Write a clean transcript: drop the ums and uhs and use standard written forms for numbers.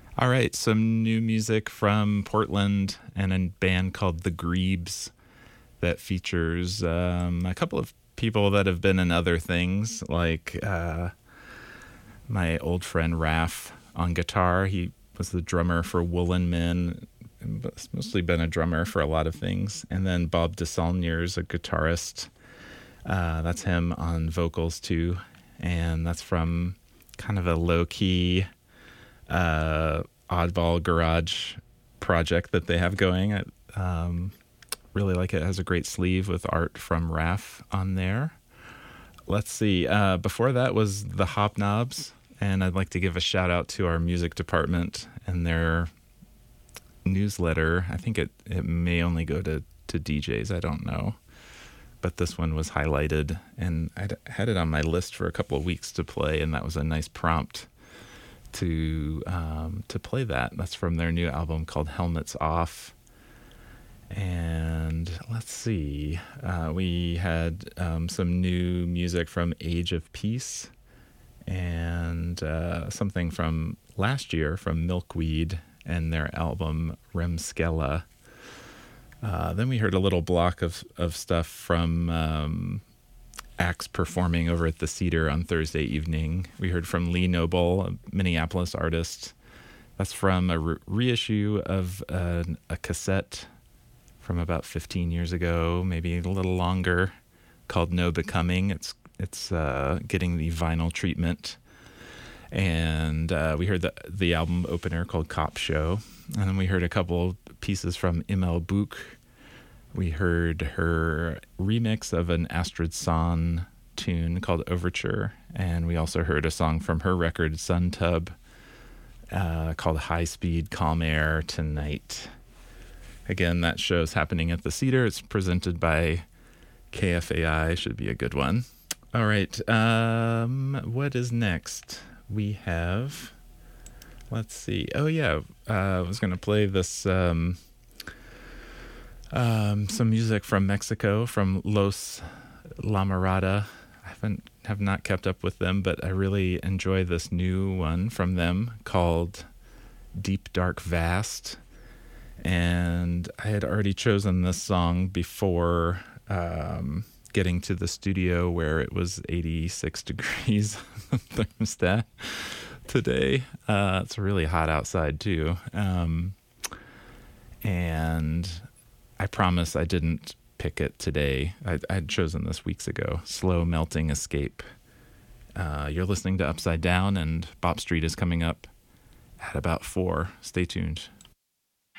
All right, some new music from Portland and a band called The Grebes that features a couple of people that have been in other things, like my old friend Raph on guitar. He was the drummer for Woolen Men, but it's mostly been a drummer for a lot of things. And then Bob DeSaulniers, a guitarist. That's him on vocals too. And that's from kind of a low-key oddball garage project that they have going. I really like it. It has a great sleeve with art from Raph on there. Let's see. Before that was the Hobnobs, and I'd like to give a shout out to our music department and their newsletter. I think it may only go to DJs. I don't know. But this one was highlighted, and I had it on my list for a couple of weeks to play, and that was a nice prompt to play that. That's from their new album called Helmets Off. And let's see, we had some new music from Age of Peace and something from last year from Milkweed and their album Remskella. Then we heard a little block of stuff from acts performing over at the Cedar on Thursday evening. We heard from Lee Noble, a Minneapolis artist. That's from a reissue of a cassette from about 15 years ago, maybe a little longer, called No Becoming. It's getting the vinyl treatment. And we heard the album opener called Cop Show. And then we heard a couple pieces from Imel Book. We heard her remix of an Astrid Sahn tune called Overture. And we also heard a song from her record, Sun Tub, called High Speed Calm Air Tonight. Again, that show's happening at the Cedar. It's presented by KFAI. Should be a good one. All right. What is next? We have... Let's see. Oh, yeah. I was going to play this... some music from Mexico, from Los La Mirada. I have not kept up with them, but I really enjoy this new one from them called Deep Dark Vast. And I had already chosen this song before getting to the studio where it was 86 degrees thermostat today. It's really hot outside too. And I promise I didn't pick it today. I'd chosen this weeks ago. Slow Melting Escape. You're listening to Upside Down, and Bop Street is coming up at about 4. Stay tuned.